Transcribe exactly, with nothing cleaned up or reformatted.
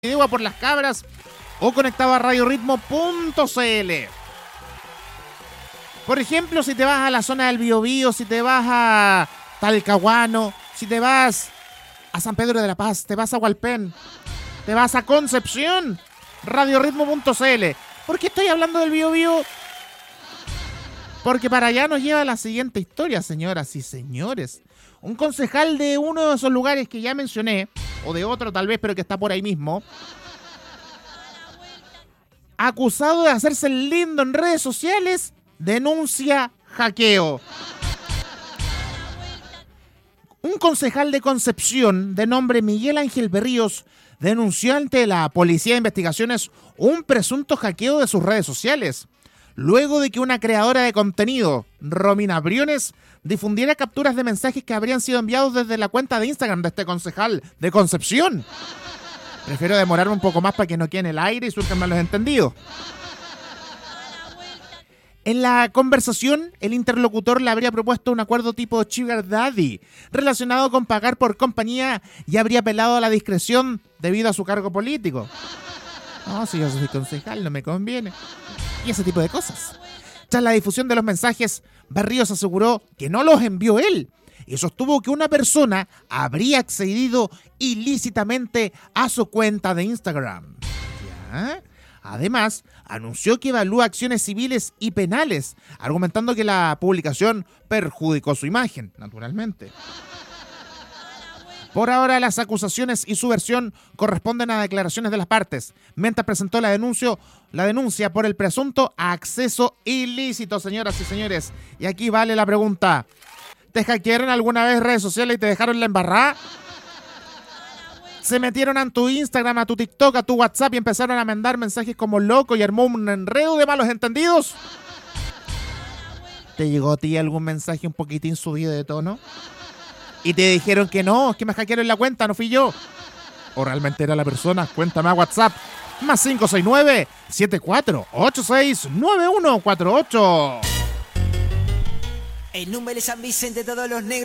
Video por las cabras o conectado a radio ritmo punto c l. Por ejemplo, si te vas a la zona del Biobío, si te vas a Talcahuano, si te vas a San Pedro de la Paz, te vas a Hualpén, te vas a Concepción, radio ritmo punto c l. ¿Por qué estoy hablando del Biobío? Porque para allá nos lleva la siguiente historia, señoras y señores. Un concejal de uno de esos lugares que ya mencioné, o de otro tal vez, pero que está por ahí mismo, acusado de hacerse el lindo en redes sociales, denuncia hackeo. Un concejal de Concepción, de nombre Miguel Ángel Berríos, denunció ante la Policía de Investigaciones un presunto hackeo de sus redes sociales, luego de que una creadora de contenido, Romina Briones, difundiera capturas de mensajes que habrían sido enviados desde la cuenta de Instagram de este concejal de Concepción. Prefiero demorarme un poco más para que no quede en el aire y surjan malos entendidos. En la conversación, el interlocutor le habría propuesto un acuerdo tipo Sugar Daddy, relacionado con pagar por compañía, y habría apelado a la discreción debido a su cargo político. No, si yo soy concejal, no me conviene. Y ese tipo de cosas. Tras la difusión de los mensajes, Berríos aseguró que no los envió él y sostuvo que una persona habría accedido ilícitamente a su cuenta de Instagram. ¿Ya? Además, anunció que evalúa acciones civiles y penales, argumentando que la publicación perjudicó su imagen, naturalmente. Por ahora, las acusaciones y su versión corresponden a declaraciones de las partes, mientras presentó la denuncia, la denuncia por el presunto acceso ilícito, señoras y señores. Y aquí vale la pregunta: ¿te hackearon alguna vez redes sociales y te dejaron la embarrada? ¿Se metieron a tu Instagram, a tu TikTok, a tu WhatsApp y empezaron a mandar mensajes como loco y armó un enredo de malos entendidos? ¿Te llegó a ti algún mensaje un poquitín subido de tono? Y te dijeron que no, que me hackearon la cuenta, no fui yo. O realmente era la persona. Cuéntame a WhatsApp. Más cinco seis nueve, siete cuatro ocho seis, nueve uno cuatro ocho. El número de San Vicente, todos los negros.